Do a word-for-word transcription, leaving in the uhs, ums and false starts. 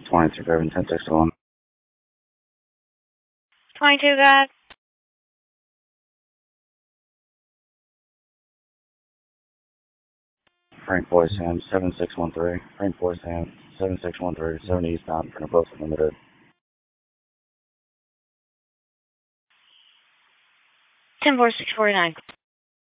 twenty-two, Craven, ten six one. twenty-two, got. Frank Boy Sam, seven six one three. Frank Boy Sam, seven six one three, seventy eastbound, Printer Post Limited. ten four six four nine.